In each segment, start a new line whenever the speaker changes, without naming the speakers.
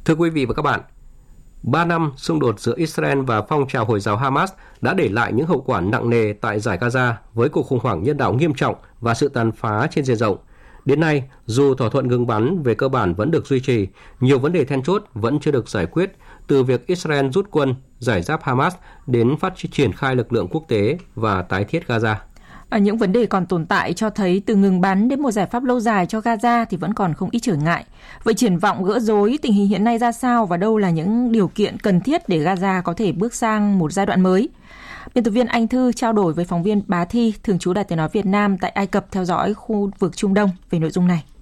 Thưa quý vị và các bạn, 3 năm xung đột giữa Israel và phong trào Hồi giáo Hamas đã để lại những hậu quả nặng nề tại Dải Gaza với cuộc khủng hoảng nhân đạo nghiêm trọng và sự tàn phá trên diện rộng. Đến nay, dù thỏa thuận ngừng bắn về cơ bản vẫn được duy trì, nhiều vấn đề then chốt vẫn chưa được giải quyết, từ việc Israel rút quân, giải giáp Hamas đến triển khai lực lượng quốc tế và tái thiết Gaza.
Những vấn đề còn tồn tại cho thấy từ ngừng bắn đến một giải pháp lâu dài cho Gaza thì vẫn còn không ít trở ngại. Vậy triển vọng gỡ rối tình hình hiện nay ra sao và đâu là những điều kiện cần thiết để Gaza có thể bước sang một giai đoạn mới? Biên tập viên Anh Thư trao đổi với phóng viên Bá Thi, thường trú Đài Tiếng nói Việt Nam tại Ai Cập theo dõi khu vực Trung Đông về nội dung này.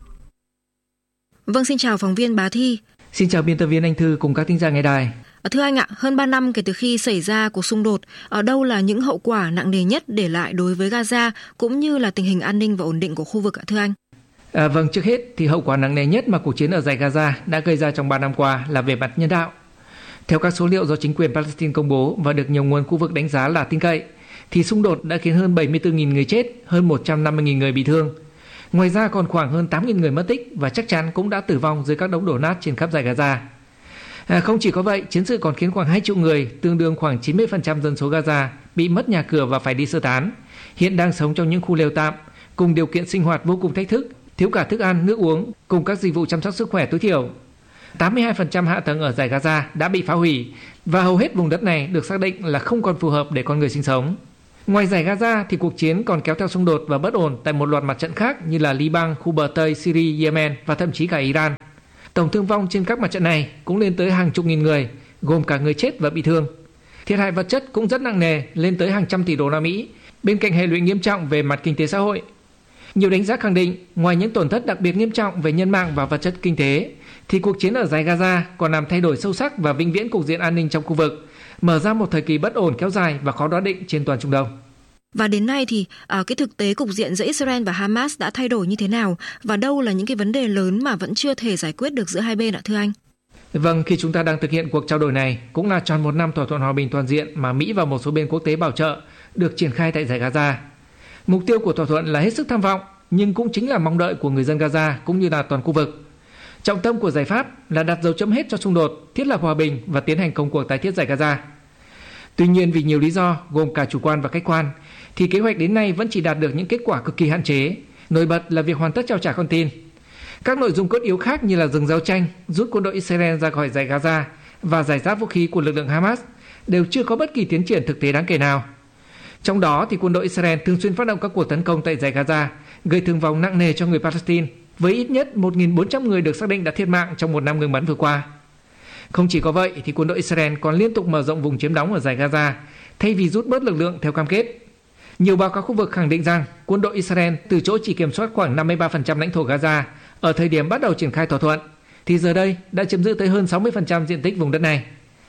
Vâng, xin chào phóng viên Bá Thi.
Xin chào biên tập viên Anh Thư cùng các thính giả nghe đài.
Thưa anh ạ, hơn 3 năm kể từ khi xảy ra cuộc xung đột, ở đâu là những hậu quả nặng nề nhất để lại đối với Gaza cũng như là tình hình an ninh và ổn định của khu vực ạ thưa anh?
Vâng, trước hết thì hậu quả nặng nề nhất mà cuộc chiến ở Dải Gaza đã gây ra trong 3 năm qua là về mặt nhân đạo. Theo các số liệu do chính quyền Palestine công bố và được nhiều nguồn khu vực đánh giá là tin cậy, thì xung đột đã khiến hơn 74.000 người chết, hơn 150.000 người bị thương. Ngoài ra còn khoảng hơn 8.000 người mất tích và chắc chắn cũng đã tử vong dưới các đống đổ nát trên khắp Dải Gaza. Không chỉ có vậy, chiến sự còn khiến khoảng 2 triệu người, tương đương khoảng 90% dân số Gaza, bị mất nhà cửa và phải đi sơ tán. Hiện đang sống trong những khu lều tạm, cùng điều kiện sinh hoạt vô cùng thách thức, thiếu cả thức ăn, nước uống, cùng các dịch vụ chăm sóc sức khỏe tối thiểu. 82% hạ tầng ở Dải Gaza đã bị phá hủy và hầu hết vùng đất này được xác định là không còn phù hợp để con người sinh sống. Ngoài Dải Gaza thì cuộc chiến còn kéo theo xung đột và bất ổn tại một loạt mặt trận khác như là Liban, khu bờ Tây, Syria, Yemen và thậm chí cả Iran. Tổng thương vong trên các mặt trận này cũng lên tới hàng chục nghìn người, gồm cả người chết và bị thương. Thiệt hại vật chất cũng rất nặng nề, lên tới hàng trăm tỷ đô la Mỹ, bên cạnh hệ lụy nghiêm trọng về mặt kinh tế xã hội. Nhiều đánh giá khẳng định, ngoài những tổn thất đặc biệt nghiêm trọng về nhân mạng và vật chất kinh tế, thì cuộc chiến ở Dải Gaza còn làm thay đổi sâu sắc và vĩnh viễn cục diện an ninh trong khu vực, mở ra một thời kỳ bất ổn kéo dài và khó đoán định trên toàn Trung Đông.
Và đến nay thì cái thực tế cục diện giữa Israel và Hamas đã thay đổi như thế nào và đâu là những cái vấn đề lớn mà vẫn chưa thể giải quyết được giữa hai bên ạ thưa anh?
Vâng, khi chúng ta đang thực hiện cuộc trao đổi này cũng là tròn 1 năm thỏa thuận hòa bình toàn diện mà Mỹ và một số bên quốc tế bảo trợ được triển khai tại Dải Gaza. Mục tiêu của thỏa thuận là hết sức tham vọng, nhưng cũng chính là mong đợi của người dân Gaza cũng như là toàn khu vực. Trọng tâm của giải pháp là đặt dấu chấm hết cho xung đột, thiết lập hòa bình và tiến hành công cuộc tái thiết Dải Gaza. Tuy nhiên vì nhiều lý do gồm cả chủ quan và khách quan thì kế hoạch đến nay vẫn chỉ đạt được những kết quả cực kỳ hạn chế. Nổi bật là việc hoàn tất trao trả con tin. Các nội dung cốt yếu khác như là dừng giao tranh, rút quân đội Israel ra khỏi Dải Gaza và giải giáp vũ khí của lực lượng Hamas đều chưa có bất kỳ tiến triển thực tế đáng kể nào. Trong đó thì quân đội Israel thường xuyên phát động các cuộc tấn công tại Dải Gaza, gây thương vong nặng nề cho người Palestine, với ít nhất 1.400 người được xác định đã thiệt mạng trong 1 năm ngừng bắn vừa qua. Không chỉ có vậy thì quân đội Israel còn liên tục mở rộng vùng chiếm đóng ở Dải Gaza thay vì rút bớt lực lượng theo cam kết. Nhiều báo cáo khu vực khẳng định rằng quân đội Israel từ chỗ chỉ kiểm soát khoảng 53% lãnh thổ Gaza ở thời điểm bắt đầu triển khai thỏa thuận, thì giờ đây đã chiếm giữ tới hơn 60% diện tích vùng đất này.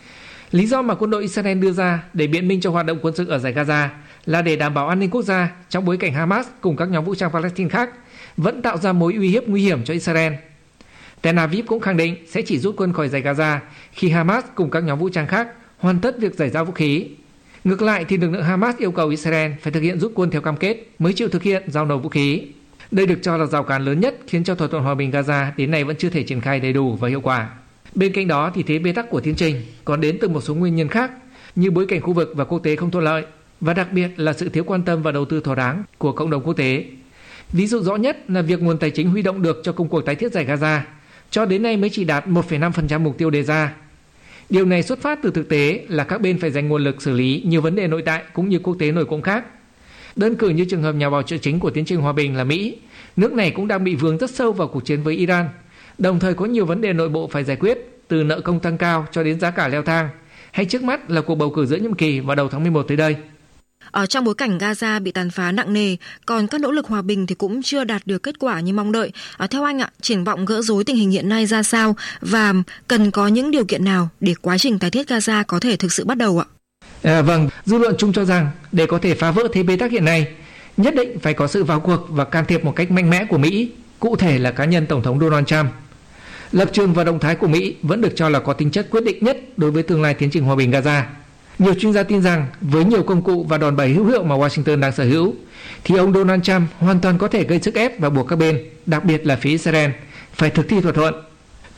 Lý do mà quân đội Israel đưa ra để biện minh cho hoạt động quân sự ở Dải Gaza là để đảm bảo an ninh quốc gia trong bối cảnh Hamas cùng các nhóm vũ trang Palestine khác vẫn tạo ra mối uy hiếp nguy hiểm cho Israel. Tel Aviv cũng khẳng định sẽ chỉ rút quân khỏi Dải Gaza khi Hamas cùng các nhóm vũ trang khác hoàn tất việc giải giao vũ khí. Ngược lại thì lực lượng Hamas yêu cầu Israel phải thực hiện rút quân theo cam kết mới chịu thực hiện giao nộp vũ khí. Đây được cho là rào cản lớn nhất khiến cho thỏa thuận hòa bình Gaza đến nay vẫn chưa thể triển khai đầy đủ và hiệu quả. Bên cạnh đó thì thế bế tắc của tiến trình còn đến từ một số nguyên nhân khác như bối cảnh khu vực và quốc tế không thuận lợi và đặc biệt là sự thiếu quan tâm và đầu tư thỏa đáng của cộng đồng quốc tế. Ví dụ rõ nhất là việc nguồn tài chính huy động được cho công cuộc tái thiết Dải Gaza cho đến nay mới chỉ đạt 1,5% mục tiêu đề ra. Điều này xuất phát từ thực tế là các bên phải dành nguồn lực xử lý nhiều vấn đề nội tại cũng như quốc tế nổi cộm khác. Đơn cử như trường hợp nhà bảo trợ chính của tiến trình hòa bình là Mỹ, nước này cũng đang bị vướng rất sâu vào cuộc chiến với Iran, đồng thời có nhiều vấn đề nội bộ phải giải quyết, từ nợ công tăng cao cho đến giá cả leo thang, hay trước mắt là cuộc bầu cử giữa nhiệm kỳ vào đầu tháng 11 tới đây.
Ở trong bối cảnh Gaza bị tàn phá nặng nề, còn các nỗ lực hòa bình thì cũng chưa đạt được kết quả như mong đợi. Theo anh ạ, triển vọng gỡ rối tình hình hiện nay ra sao và cần có những điều kiện nào để quá trình tái thiết Gaza có thể thực sự bắt đầu ạ?
Vâng, dư luận chung cho rằng để có thể phá vỡ thế bế tắc hiện nay, nhất định phải có sự vào cuộc và can thiệp một cách mạnh mẽ của Mỹ, cụ thể là cá nhân Tổng thống Donald Trump. Lập trường và động thái của Mỹ vẫn được cho là có tính chất quyết định nhất đối với tương lai tiến trình hòa bình Gaza. Nhiều chuyên gia tin rằng với nhiều công cụ và đòn bẩy hữu hiệu mà Washington đang sở hữu, thì ông Donald Trump hoàn toàn có thể gây sức ép và buộc các bên, đặc biệt là phía Israel, phải thực thi thỏa thuận.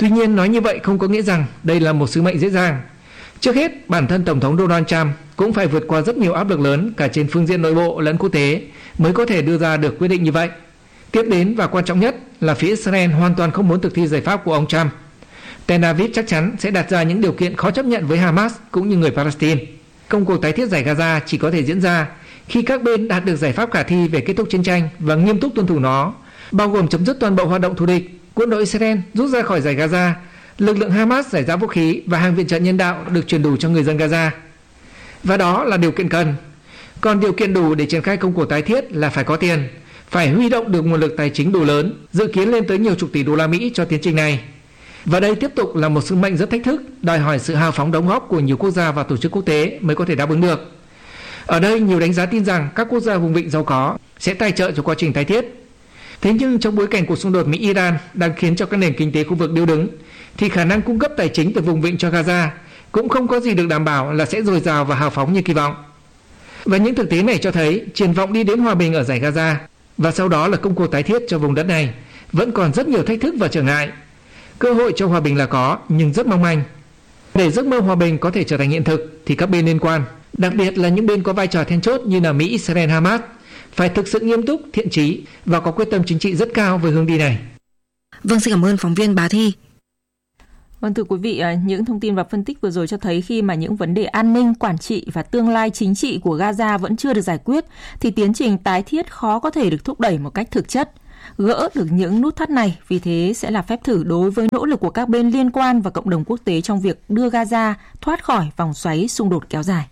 Tuy nhiên, nói như vậy không có nghĩa rằng đây là một sứ mệnh dễ dàng. Trước hết, bản thân Tổng thống Donald Trump cũng phải vượt qua rất nhiều áp lực lớn cả trên phương diện nội bộ lẫn quốc tế mới có thể đưa ra được quyết định như vậy. Tiếp đến và quan trọng nhất là phía Israel hoàn toàn không muốn thực thi giải pháp của ông Trump. Tel Aviv chắc chắn sẽ đặt ra những điều kiện khó chấp nhận với Hamas cũng như người Palestine. Công cuộc tái thiết giải Gaza chỉ có thể diễn ra khi các bên đạt được giải pháp khả thi về kết thúc chiến tranh và nghiêm túc tuân thủ nó, bao gồm chấm dứt toàn bộ hoạt động thù địch, quân đội Israel rút ra khỏi giải Gaza, lực lượng Hamas giải giã vũ khí và hàng viện trợ nhân đạo được truyền đủ cho người dân Gaza. Và đó là điều kiện cần. Còn điều kiện đủ để triển khai công cuộc tái thiết là phải có tiền, phải huy động được nguồn lực tài chính đủ lớn, dự kiến lên tới nhiều chục tỷ đô la Mỹ cho tiến trình này. Và đây tiếp tục là một sứ mệnh rất thách thức, đòi hỏi sự hào phóng đóng góp của nhiều quốc gia và tổ chức quốc tế mới có thể đáp ứng được. Ở đây, nhiều đánh giá tin rằng các quốc gia vùng vịnh giàu có sẽ tài trợ cho quá trình tái thiết. Thế nhưng trong bối cảnh cuộc xung đột Mỹ-Iran đang khiến cho các nền kinh tế khu vực điêu đứng, thì khả năng cung cấp tài chính từ vùng vịnh cho Gaza cũng không có gì được đảm bảo là sẽ dồi dào và hào phóng như kỳ vọng. Và những thực tế này cho thấy triển vọng đi đến hòa bình ở giải Gaza và sau đó là công cuộc tái thiết cho vùng đất này vẫn còn rất nhiều thách thức và trở ngại. Cơ hội cho hòa bình là có nhưng rất mong manh. Để giấc mơ hòa bình có thể trở thành hiện thực thì các bên liên quan, đặc biệt là những bên có vai trò then chốt như là Mỹ, Israel, Hamas, phải thực sự nghiêm túc, thiện chí và có quyết tâm chính trị rất cao về hướng đi này.
Vâng, xin cảm ơn phóng viên Bá Thi.
Vâng, thưa quý vị, những thông tin và phân tích vừa rồi cho thấy khi mà những vấn đề an ninh, quản trị và tương lai chính trị của Gaza vẫn chưa được giải quyết, thì tiến trình tái thiết khó có thể được thúc đẩy một cách thực chất. Gỡ được những nút thắt này, vì thế sẽ là phép thử đối với nỗ lực của các bên liên quan và cộng đồng quốc tế trong việc đưa Gaza thoát khỏi vòng xoáy xung đột kéo dài.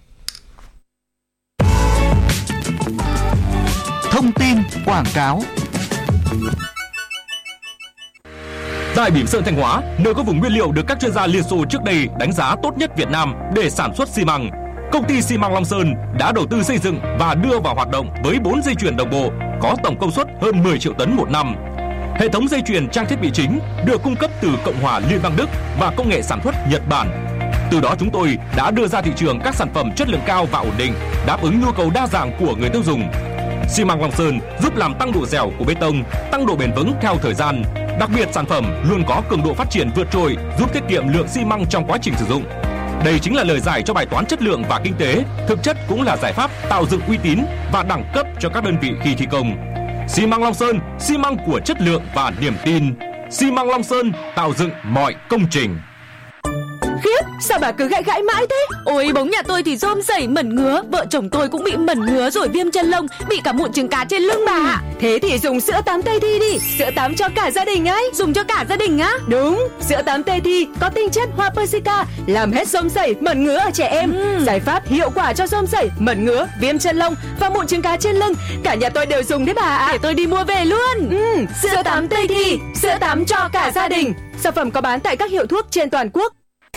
Thông tin quảng cáo.
Tại Bỉm Sơn Thanh Hóa, nơi có vùng nguyên liệu được các chuyên gia Liên Xô trước đây đánh giá tốt nhất Việt Nam để sản xuất xi măng, công ty xi măng Long Sơn đã đầu tư xây dựng và đưa vào hoạt động với 4 dây chuyền đồng bộ có tổng công suất hơn 10 triệu tấn một năm. Hệ thống dây chuyền trang thiết bị chính được cung cấp từ Cộng hòa Liên bang Đức và công nghệ sản xuất Nhật Bản. Từ đó chúng tôi đã đưa ra thị trường các sản phẩm chất lượng cao và ổn định, đáp ứng nhu cầu đa dạng của người tiêu dùng. Xi măng Long Sơn giúp làm tăng độ dẻo của bê tông, tăng độ bền vững theo thời gian. Đặc biệt sản phẩm luôn có cường độ phát triển vượt trội, giúp tiết kiệm lượng xi măng trong quá trình sử dụng. Đây chính là lời giải cho bài toán chất lượng và kinh tế, thực chất cũng là giải pháp tạo dựng uy tín và đẳng cấp cho các đơn vị khi thi công. Xi măng Long Sơn, xi măng của chất lượng và niềm tin. Xi măng Long Sơn tạo dựng mọi công trình.
Khiếp, sao bà cứ gãi mãi thế? Ôi, bóng nhà tôi thì rôm rẩy mẩn ngứa, vợ chồng tôi cũng bị mẩn ngứa rồi viêm chân lông, bị cả mụn trứng cá trên lưng bà ạ. Thế thì dùng sữa tắm Tây Thi đi, sữa tắm cho cả gia đình ấy. Dùng cho cả gia đình á? Đúng, sữa tắm Tây Thi có tinh chất hoa persica, làm hết rôm rẩy, mẩn ngứa ở trẻ em. Giải pháp hiệu quả cho rôm rẩy, mẩn ngứa, viêm chân lông và mụn trứng cá trên lưng. Cả nhà tôi đều dùng đấy bà ạ. Để tôi đi mua về luôn. Sữa tắm Tây Thi, sữa tắm cho cả gia đình. Sản phẩm có bán tại các hiệu thuốc trên toàn quốc.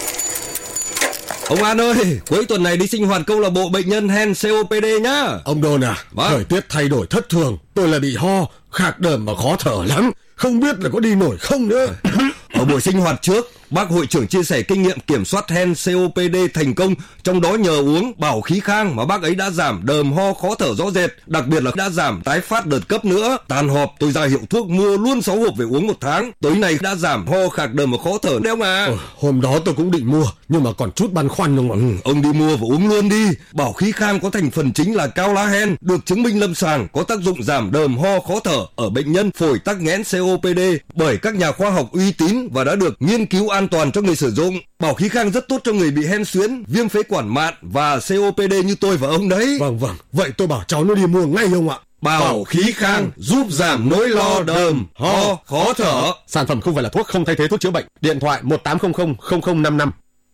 Ông An ơi, cuối tuần này đi sinh hoạt câu lạc bộ bệnh nhân hen COPD nhá.
Ông Đôn à, thời tiết thay đổi thất thường, tôi là bị ho, khạc đờm và khó thở lắm, không biết là có đi nổi không nữa.
Ở buổi sinh hoạt trước, bác hội trưởng chia sẻ kinh nghiệm kiểm soát hen COPD thành công, trong đó nhờ uống bảo khí khang mà bác ấy đã giảm đờm ho khó thở rõ rệt, đặc biệt là đã giảm tái phát đợt cấp nữa. Tan họp tôi ra hiệu thuốc mua luôn 6 hộp về uống 1 tháng, tới nay đã giảm ho khạc đờm và khó thở đấy ông à.
Hôm đó tôi cũng định mua nhưng mà còn chút băn khoăn ông ạ.
Ông đi mua và uống luôn đi. Bảo khí khang có thành phần chính là cao lá hen, được chứng minh lâm sàng có tác dụng giảm đờm ho khó thở ở bệnh nhân phổi tắc nghẽn COPD bởi các nhà khoa học uy tín và đã được nghiên cứu an toàn cho người sử dụng. Bảo khí khang rất tốt cho người bị hen suyễn, viêm phế quản mạn và COPD như tôi và ông đấy.
Vâng, vậy tôi bảo cháu nó đi mua ngay ông ạ.
Bảo khí khang giúp giảm nỗi lo đờm, ho, khó thở.
Sản phẩm không phải là thuốc, không thay thế thuốc chữa bệnh. Điện thoại 1800 0055.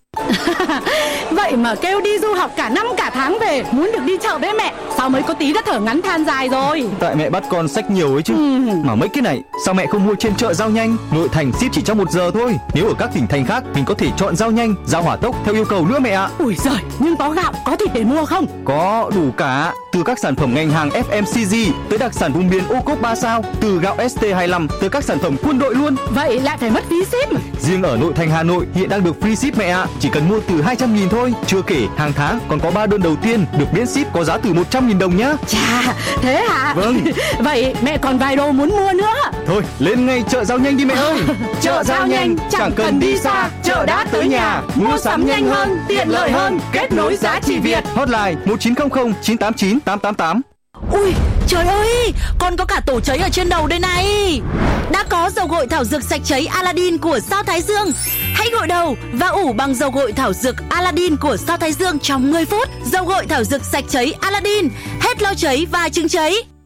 Vậy mà kêu đi du học cả năm cả tháng về, muốn được đi chợ với mẹ, sao mới có tí đã thở ngắn than dài rồi.
Tại mẹ bắt con xách nhiều ấy chứ. Mà mấy cái này sao mẹ không mua trên chợ Giao Nhanh? Nội thành ship chỉ trong 1 giờ thôi. Nếu ở các tỉnh thành khác mình có thể chọn Giao Nhanh, Giao hỏa tốc theo yêu cầu nữa mẹ ạ.
Ui giời, nhưng có gạo, có thịt để mua không?
Có đủ cả, từ từ các sản phẩm ngành hàng FMCG tới đặc sản vùng miền ô cốp 3 sao, từ gạo ST25 tới các sản phẩm quân đội luôn.
Vậy lại phải mất phí ship.
Riêng ở nội thành Hà Nội hiện đang được free ship mẹ ạ, chỉ cần mua từ 200.000 thôi. Chưa kể hàng tháng còn có 3 đơn đầu tiên được miễn ship có giá từ 100.000 đồng nhá.
Chà, thế hả?
Vâng.
Vậy mẹ còn vài đồ muốn mua nữa.
Thôi, lên ngay chợ Giao Nhanh đi mẹ ơi.
Chợ Giao Nhanh chẳng cần đi xa, chợ đã tới nhà. Mua sắm nhanh hơn, tiện lợi hơn, kết nối giá trị Việt.
Hotline 1900 989 888.
Ui, trời ơi, còn có cả tổ cháy ở trên đầu đây này. Đã có dầu gội thảo dược sạch cháy Aladdin của Sao Thái Dương. Hãy gội đầu và ủ bằng dầu gội thảo dược Aladdin của Sao Thái Dương trong 10 phút. Dầu gội thảo dược sạch cháy Aladdin, hết lau cháy và trứng cháy.